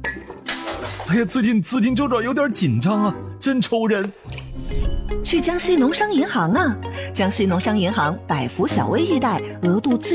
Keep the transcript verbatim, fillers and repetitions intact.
哎呀，最近资金周转有点紧张啊，真愁人。 去江西农商银行啊，江西农商银行百福小微易贷额度最